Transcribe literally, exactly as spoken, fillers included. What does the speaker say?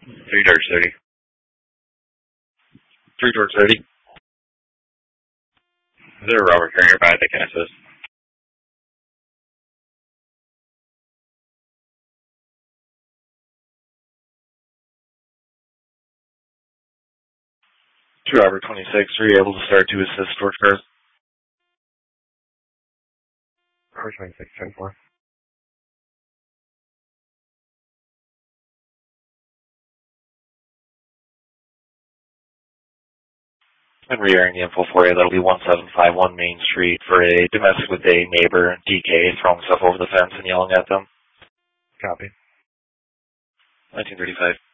Three George thirty. Three George thirty. Is there a Robert Carrier by that can assist? Two Robert twenty-six. Are you able to start to assist torch cars? Robert twenty-six, ten four. And re-airing the info for you. That'll be one seven five one Main Street for a domestic with a neighbor, D K, throwing stuff over the fence and yelling at them. Copy. nineteen thirty-five.